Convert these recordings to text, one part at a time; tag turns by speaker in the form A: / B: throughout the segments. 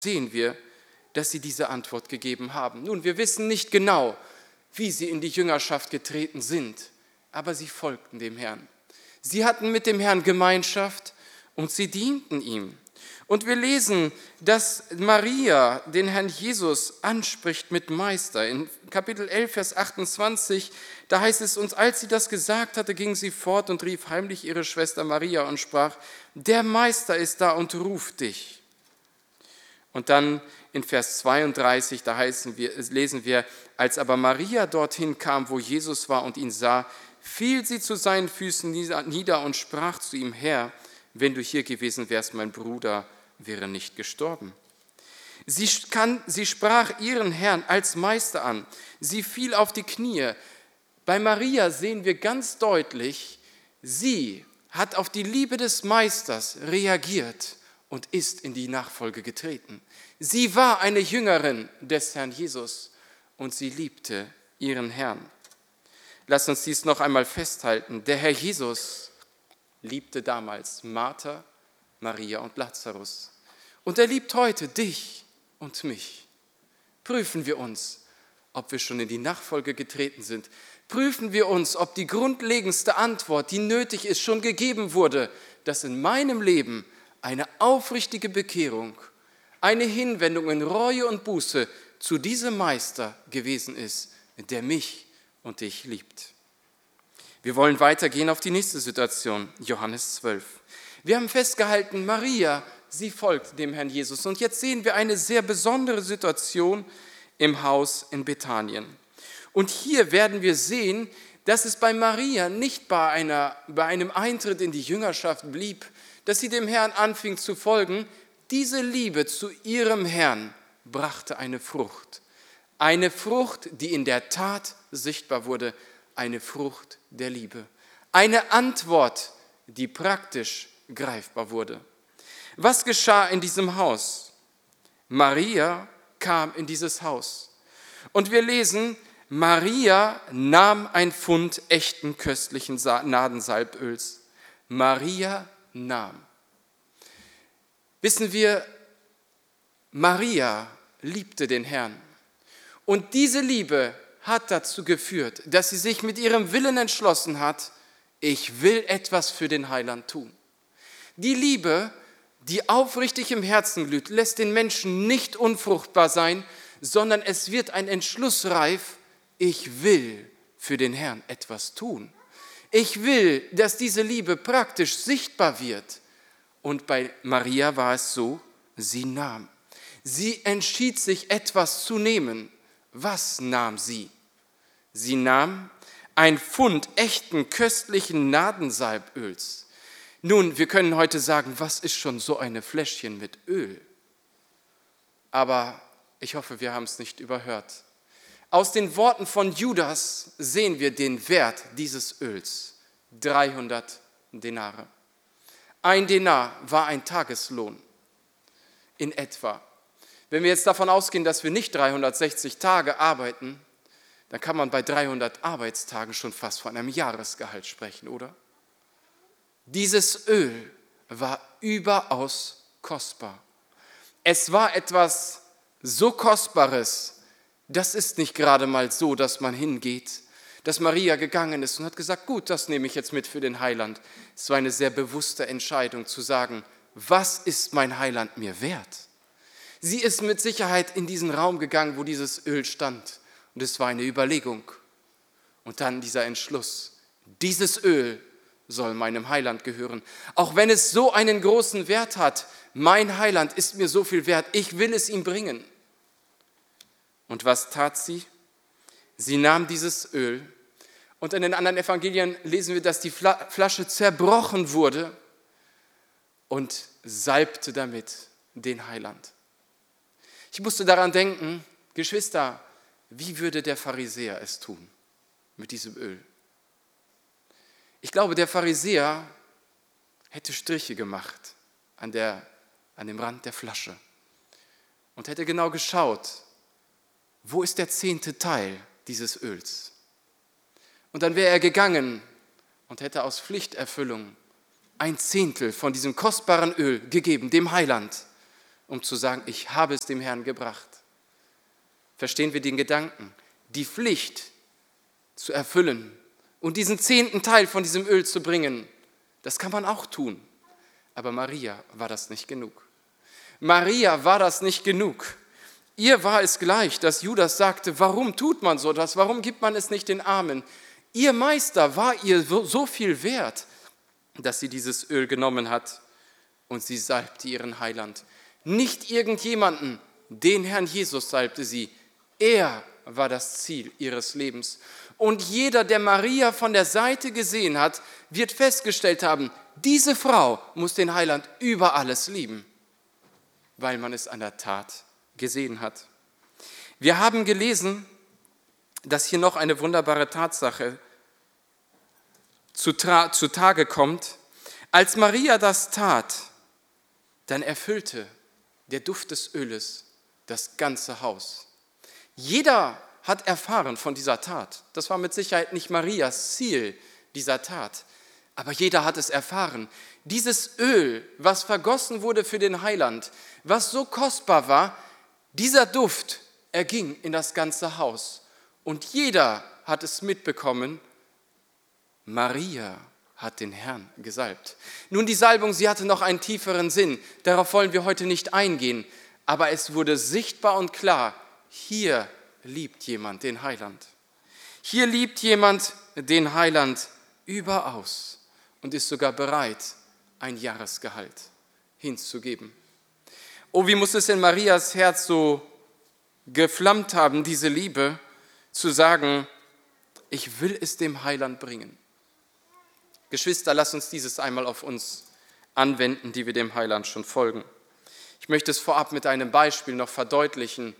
A: sehen wir, dass sie diese Antwort gegeben haben. Nun, wir wissen nicht genau, wie sie in die Jüngerschaft getreten sind, aber sie folgten dem Herrn. Sie hatten mit dem Herrn Gemeinschaft und sie dienten ihm. Und wir lesen, dass Maria den Herrn Jesus anspricht mit Meister. In Kapitel 11, Vers 28, da heißt es uns, als sie das gesagt hatte, ging sie fort und rief heimlich ihre Schwester Maria und sprach, der Meister ist da und ruft dich. Und dann in Vers 32, da lesen wir, als aber Maria dorthin kam, wo Jesus war und ihn sah, fiel sie zu seinen Füßen nieder und sprach zu ihm, Herr, wenn du hier gewesen wärst, mein Bruder wäre nicht gestorben. Sie sprach ihren Herrn als Meister an. Sie fiel auf die Knie. Bei Maria sehen wir ganz deutlich, sie hat auf die Liebe des Meisters reagiert und ist in die Nachfolge getreten. Sie war eine Jüngerin des Herrn Jesus und sie liebte ihren Herrn. Lass uns dies noch einmal festhalten. Der Herr Jesus liebte damals Martha, Maria und Lazarus. Und er liebt heute dich und mich. Prüfen wir uns, ob wir schon in die Nachfolge getreten sind. Prüfen wir uns, ob die grundlegendste Antwort, die nötig ist, schon gegeben wurde, dass in meinem Leben eine aufrichtige Bekehrung, eine Hinwendung in Reue und Buße zu diesem Meister gewesen ist, der mich und dich liebt. Wir wollen weitergehen auf die nächste Situation, Johannes 12. Wir haben festgehalten, Maria, sie folgt dem Herrn Jesus. Und jetzt sehen wir eine sehr besondere Situation im Haus in Bethanien. Und hier werden wir sehen, dass es bei Maria nicht bei einem Eintritt in die Jüngerschaft blieb, dass sie dem Herrn anfing zu folgen. Diese Liebe zu ihrem Herrn brachte eine Frucht. Eine Frucht, die in der Tat sichtbar wurde, eine Frucht der Liebe. Eine Antwort, die praktisch greifbar wurde. Was geschah in diesem Haus? Maria kam in dieses Haus. Und wir lesen, Maria nahm ein Pfund echten köstlichen Nadensalböls. Maria nahm. Wissen wir, Maria liebte den Herrn. Und diese Liebe hat dazu geführt, dass sie sich mit ihrem Willen entschlossen hat, ich will etwas für den Heiland tun. Die Liebe, die aufrichtig im Herzen glüht, lässt den Menschen nicht unfruchtbar sein, sondern es wird ein Entschluss reif, ich will für den Herrn etwas tun. Ich will, dass diese Liebe praktisch sichtbar wird. Und bei Maria war es so, sie nahm. Sie entschied sich, etwas zu nehmen. Was nahm sie? Sie nahm ein Pfund echten, köstlichen Nadensalböls. Nun, wir können heute sagen, was ist schon so eine Fläschchen mit Öl? Aber ich hoffe, wir haben es nicht überhört. Aus den Worten von Judas sehen wir den Wert dieses Öls. 300 Denare. Ein Denar war ein Tageslohn in etwa. Wenn wir jetzt davon ausgehen, dass wir nicht 360 Tage arbeiten, dann kann man bei 300 Arbeitstagen schon fast von einem Jahresgehalt sprechen, oder? Dieses Öl war überaus kostbar. Es war etwas so Kostbares, das ist nicht gerade mal so, dass man hingeht, dass Maria gegangen ist und hat gesagt, gut, das nehme ich jetzt mit für den Heiland. Es war eine sehr bewusste Entscheidung zu sagen, was ist mein Heiland mir wert? Sie ist mit Sicherheit in diesen Raum gegangen, wo dieses Öl stand. Und es war eine Überlegung. Und dann dieser Entschluss, dieses Öl soll meinem Heiland gehören. Auch wenn es so einen großen Wert hat, mein Heiland ist mir so viel wert, ich will es ihm bringen. Und was tat sie? Sie nahm dieses Öl und in den anderen Evangelien lesen wir, dass die Flasche zerbrochen wurde und salbte damit den Heiland. Ich musste daran denken, Geschwister, wie würde der Pharisäer es tun mit diesem Öl? Ich glaube, der Pharisäer hätte Striche gemacht an dem Rand der Flasche und hätte genau geschaut, wo ist der 10. Teil dieses Öls? Und dann wäre er gegangen und hätte aus Pflichterfüllung 1/10 von diesem kostbaren Öl gegeben, dem Heiland. um zu sagen, ich habe es dem Herrn gebracht. Verstehen wir den Gedanken? Die Pflicht zu erfüllen und diesen 10. Teil von diesem Öl zu bringen, das kann man auch tun. Aber Maria war das nicht genug. Maria war das nicht genug. Ihr war es gleich, dass Judas sagte, warum tut man so das? Warum gibt man es nicht den Armen? Ihr Meister war ihr so viel wert, dass sie dieses Öl genommen hat und sie salbte ihren Heiland. Nicht irgendjemanden, den Herrn Jesus salbte sie. Er war das Ziel ihres Lebens. Und jeder, der Maria von der Seite gesehen hat, wird festgestellt haben, diese Frau muss den Heiland über alles lieben, weil man es an der Tat gesehen hat. Wir haben gelesen, dass hier noch eine wunderbare Tatsache zutage kommt. Als Maria das tat, dann erfüllte der Duft des Öles das ganze Haus. Jeder hat erfahren von dieser Tat. Das war mit Sicherheit nicht Marias Ziel, dieser Tat. Aber jeder hat es erfahren. Dieses Öl, was vergossen wurde für den Heiland, was so kostbar war, dieser Duft erging in das ganze Haus. Und jeder hat es mitbekommen, Maria hat den Herrn gesalbt. Nun, die Salbung, sie hatte noch einen tieferen Sinn. Darauf wollen wir heute nicht eingehen. Aber es wurde sichtbar und klar, hier liebt jemand den Heiland. Hier liebt jemand den Heiland überaus und ist sogar bereit, ein Jahresgehalt hinzugeben. Oh, wie muss es in Marias Herz so geflammt haben, diese Liebe, zu sagen, ich will es dem Heiland bringen. Geschwister, lasst uns dieses einmal auf uns anwenden, die wir dem Heiland schon folgen. Ich möchte es vorab mit einem Beispiel noch verdeutlichen.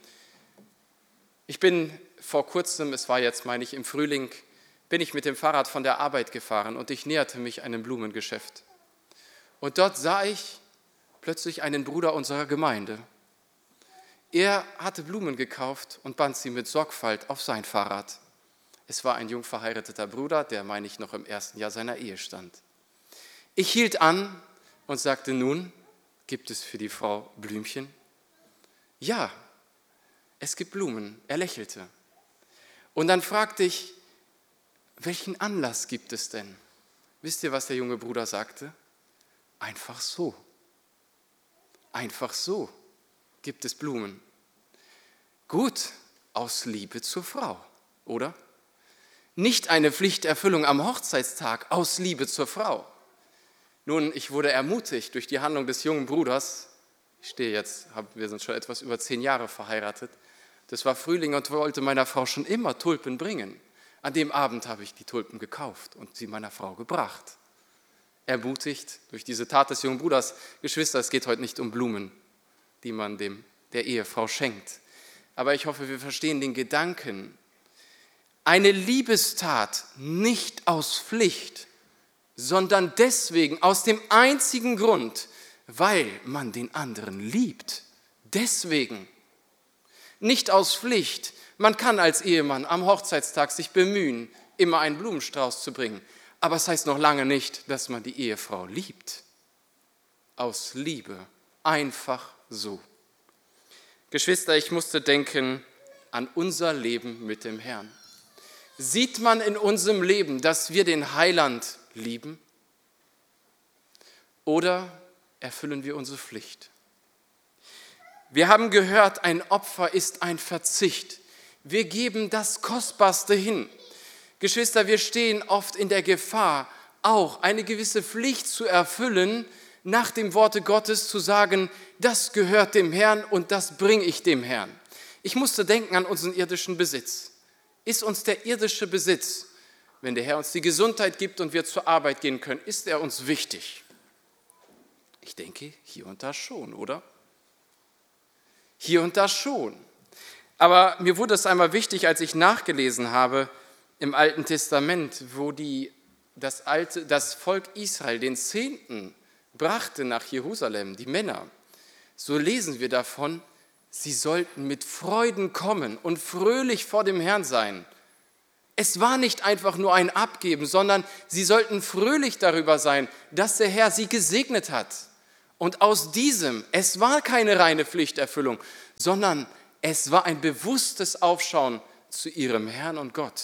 A: Ich bin vor kurzem, es war jetzt, meine ich, im Frühling, bin ich mit dem Fahrrad von der Arbeit gefahren und ich näherte mich einem Blumengeschäft. Und dort sah ich plötzlich einen Bruder unserer Gemeinde. Er hatte Blumen gekauft und band sie mit Sorgfalt auf sein Fahrrad. Es war ein jung verheirateter Bruder, der, meine ich, noch im 1. Jahr seiner Ehe stand. Ich hielt an und sagte, nun, gibt es für die Frau Blümchen? Ja, es gibt Blumen. Er lächelte. Und dann fragte ich, welchen Anlass gibt es denn? Wisst ihr, was der junge Bruder sagte? Einfach so. Einfach so gibt es Blumen. Gut, aus Liebe zur Frau, oder? Nicht eine Pflichterfüllung am Hochzeitstag, aus Liebe zur Frau. Nun, ich wurde ermutigt durch die Handlung des jungen Bruders. Wir sind schon etwas über 10 Jahre verheiratet. Das war Frühling und wollte meiner Frau schon immer Tulpen bringen. An dem Abend habe ich die Tulpen gekauft und sie meiner Frau gebracht. Ermutigt durch diese Tat des jungen Bruders. Geschwister, es geht heute nicht um Blumen, die man der Ehefrau schenkt. Aber ich hoffe, wir verstehen den Gedanken. Eine Liebestat nicht aus Pflicht, sondern deswegen, aus dem einzigen Grund, weil man den anderen liebt. Deswegen. Nicht aus Pflicht. Man kann als Ehemann am Hochzeitstag sich bemühen, immer einen Blumenstrauß zu bringen. Aber es heißt noch lange nicht, dass man die Ehefrau liebt. Aus Liebe. Einfach so. Geschwister, ich musste denken an unser Leben mit dem Herrn. Sieht man in unserem Leben, dass wir den Heiland lieben? Oder erfüllen wir unsere Pflicht? Wir haben gehört, ein Opfer ist ein Verzicht. Wir geben das Kostbarste hin. Geschwister, wir stehen oft in der Gefahr, auch eine gewisse Pflicht zu erfüllen, nach dem Worte Gottes zu sagen, das gehört dem Herrn und das bringe ich dem Herrn. Ich musste denken an unseren irdischen Besitz. Ist uns der irdische Besitz, wenn der Herr uns die Gesundheit gibt und wir zur Arbeit gehen können, ist er uns wichtig? Ich denke, hier und da schon, oder? Hier und da schon. Aber mir wurde es einmal wichtig, als ich nachgelesen habe im Alten Testament, wo das Volk Israel den 10. brachte nach Jerusalem, die Männer. So lesen wir davon, sie sollten mit Freuden kommen und fröhlich vor dem Herrn sein. Es war nicht einfach nur ein Abgeben, sondern sie sollten fröhlich darüber sein, dass der Herr sie gesegnet hat. Und aus diesem, es war keine reine Pflichterfüllung, sondern es war ein bewusstes Aufschauen zu ihrem Herrn und Gott.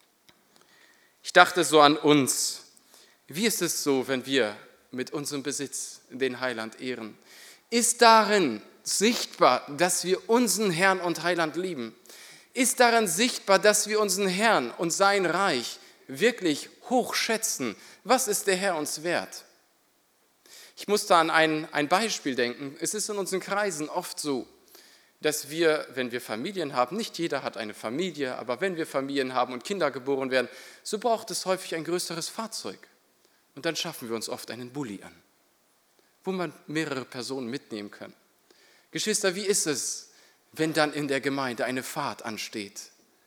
A: Ich dachte so an uns. Wie ist es so, wenn wir mit unserem Besitz den Heiland ehren? Ist darin sichtbar, dass wir unseren Herrn und Heiland lieben? Ist darin sichtbar, dass wir unseren Herrn und sein Reich wirklich hoch schätzen? Was ist der Herr uns wert? Ich musste an ein Beispiel denken. Es ist in unseren Kreisen oft so, dass wir, wenn wir Familien haben, nicht jeder hat eine Familie, aber wenn wir Familien haben und Kinder geboren werden, so braucht es häufig ein größeres Fahrzeug. Und dann schaffen wir uns oft einen Bulli an, wo man mehrere Personen mitnehmen kann. Geschwister, wie ist es, wenn dann in der Gemeinde eine Fahrt ansteht?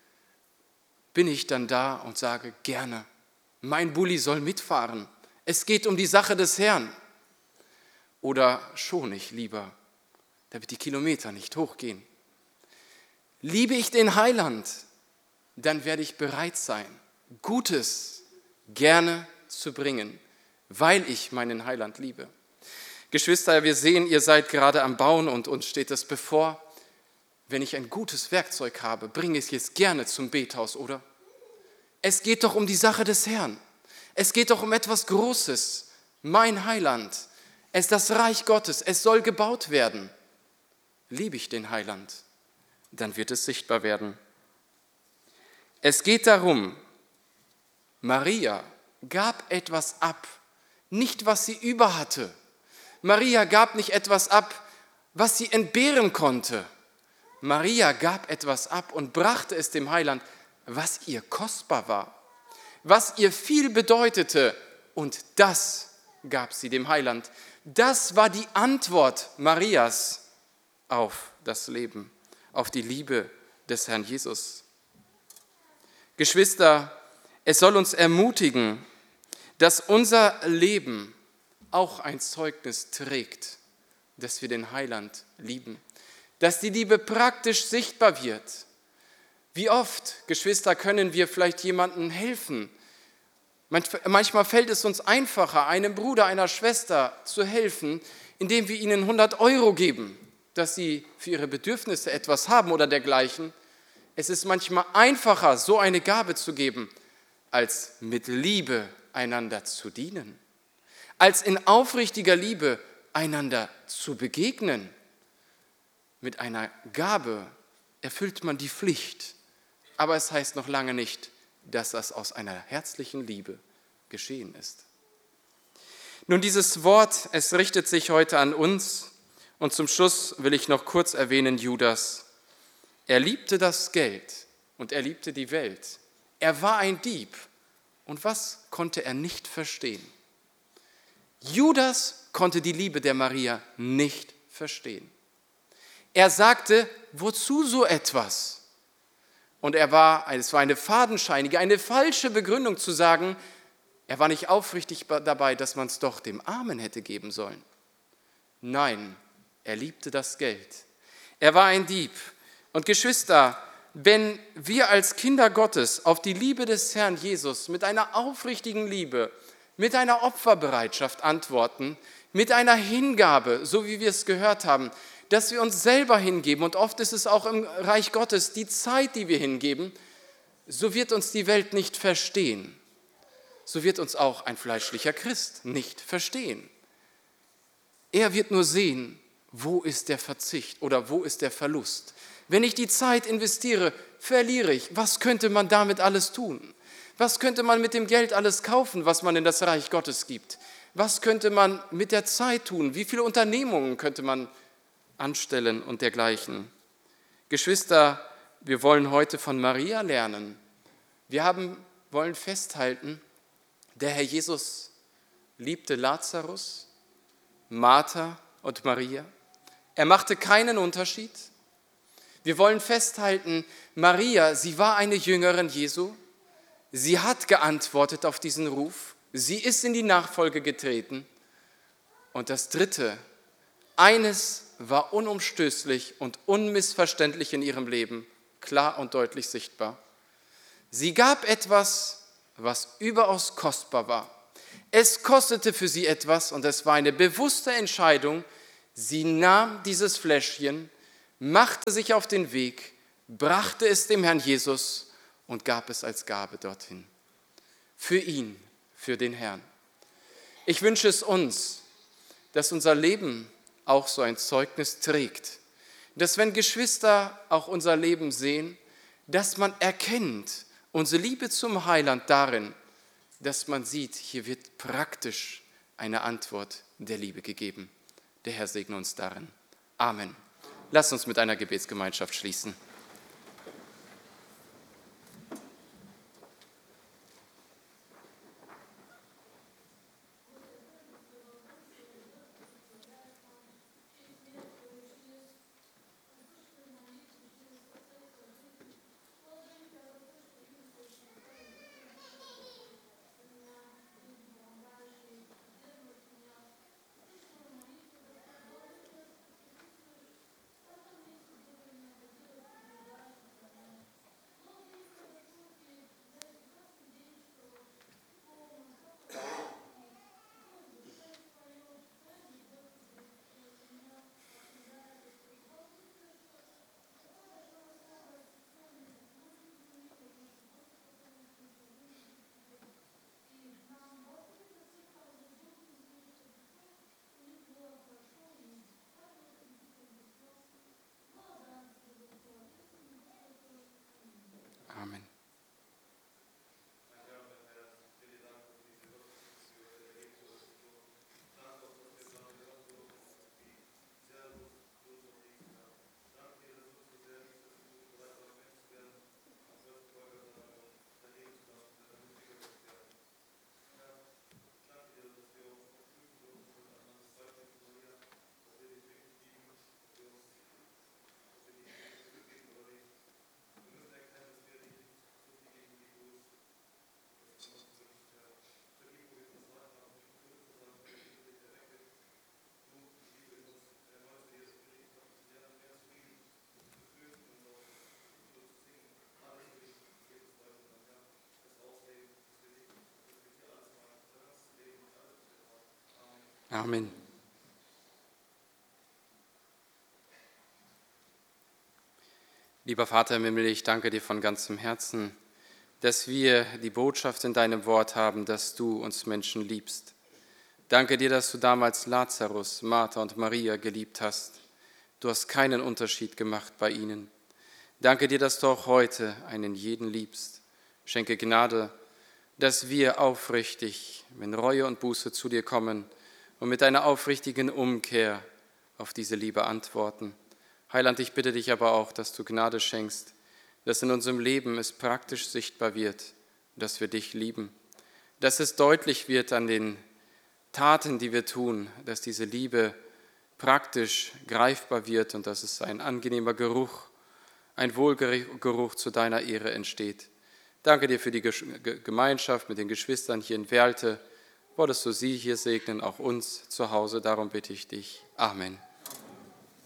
A: Bin ich dann da und sage, gerne, mein Bulli soll mitfahren. Es geht um die Sache des Herrn. Oder schone ich lieber, damit die Kilometer nicht hochgehen? Liebe ich den Heiland, dann werde ich bereit sein, Gutes gerne zu bringen, weil ich meinen Heiland liebe. Geschwister, wir sehen, ihr seid gerade am Bauen und uns steht es bevor. Wenn ich ein gutes Werkzeug habe, bringe ich es gerne zum Bethaus, oder? Es geht doch um die Sache des Herrn. Es geht doch um etwas Großes. Mein Heiland, es ist das Reich Gottes, es soll gebaut werden. Liebe ich den Heiland, dann wird es sichtbar werden. Es geht darum, Maria gab etwas ab, nicht was sie über hatte. Maria gab nicht etwas ab, was sie entbehren konnte. Maria gab etwas ab und brachte es dem Heiland, was ihr kostbar war, was ihr viel bedeutete, und das gab sie dem Heiland. Das war die Antwort Marias auf das Leben, auf die Liebe des Herrn Jesus. Geschwister, es soll uns ermutigen, dass unser Leben auch ein Zeugnis trägt, dass wir den Heiland lieben, dass die Liebe praktisch sichtbar wird. Wie oft, Geschwister, können wir vielleicht jemandem helfen? Manchmal fällt es uns einfacher, einem Bruder, einer Schwester zu helfen, indem wir ihnen 100 € geben, dass sie für ihre Bedürfnisse etwas haben oder dergleichen. Es ist manchmal einfacher, so eine Gabe zu geben, als mit Liebe einander zu dienen, als in aufrichtiger Liebe einander zu begegnen. Mit einer Gabe erfüllt man die Pflicht, aber es heißt noch lange nicht, dass das aus einer herzlichen Liebe geschehen ist. Nun, dieses Wort, es richtet sich heute an uns, und zum Schluss will ich noch kurz erwähnen Judas. Er liebte das Geld und er liebte die Welt. Er war ein Dieb. Und was konnte er nicht verstehen? Judas konnte die Liebe der Maria nicht verstehen. Er sagte, wozu so etwas? Und es war eine fadenscheinige, eine falsche Begründung zu sagen, er war nicht aufrichtig dabei, dass man es doch dem Armen hätte geben sollen. Nein, er liebte das Geld. Er war ein Dieb. Und Geschwister, wenn wir als Kinder Gottes auf die Liebe des Herrn Jesus mit einer aufrichtigen Liebe, mit einer Opferbereitschaft antworten, mit einer Hingabe, so wie wir es gehört haben, dass wir uns selber hingeben, und oft ist es auch im Reich Gottes die Zeit, die wir hingeben, so wird uns die Welt nicht verstehen. So wird uns auch ein fleischlicher Christ nicht verstehen. Er wird nur sehen, wo ist der Verzicht oder wo ist der Verlust. Wenn ich die Zeit investiere, verliere ich. Was könnte man damit alles tun? Was könnte man mit dem Geld alles kaufen, was man in das Reich Gottes gibt? Was könnte man mit der Zeit tun? Wie viele Unternehmungen könnte man anstellen und dergleichen? Geschwister, wir wollen heute von Maria lernen. Wir wollen festhalten, der Herr Jesus liebte Lazarus, Martha und Maria. Er machte keinen Unterschied. Wir wollen festhalten, Maria, sie war eine Jüngerin Jesu. Sie hat geantwortet auf diesen Ruf. Sie ist in die Nachfolge getreten. Und das Dritte, eines war unumstößlich und unmissverständlich in ihrem Leben, klar und deutlich sichtbar. Sie gab etwas, was überaus kostbar war. Es kostete für sie etwas und es war eine bewusste Entscheidung. Sie nahm dieses Fläschchen, machte sich auf den Weg, brachte es dem Herrn Jesus und gab es als Gabe dorthin. Für ihn, für den Herrn. Ich wünsche es uns, dass unser Leben auch so ein Zeugnis trägt. Dass wenn Geschwister auch unser Leben sehen, dass man erkennt unsere Liebe zum Heiland darin, dass man sieht, hier wird praktisch eine Antwort der Liebe gegeben. Der Herr segne uns darin. Amen. Lasst uns mit einer Gebetsgemeinschaft schließen. Amen. Amen. Lieber Vater im Himmel, ich danke dir von ganzem Herzen, dass wir die Botschaft in deinem Wort haben, dass du uns Menschen liebst. Danke dir, dass du damals Lazarus, Martha und Maria geliebt hast. Du hast keinen Unterschied gemacht bei ihnen. Danke dir, dass du auch heute einen jeden liebst. Schenke Gnade, dass wir aufrichtig, wenn Reue und Buße zu dir kommen, und mit einer aufrichtigen Umkehr auf diese Liebe antworten. Heiland, ich bitte dich aber auch, dass du Gnade schenkst, dass in unserem Leben es praktisch sichtbar wird, dass wir dich lieben, dass es deutlich wird an den Taten, die wir tun, dass diese Liebe praktisch greifbar wird und dass es ein angenehmer Geruch, ein Wohlgeruch zu deiner Ehre entsteht. Danke dir für die Gemeinschaft mit den Geschwistern hier in Werlte. Wolltest du sie hier segnen, auch uns zu Hause, darum bitte ich dich. Amen.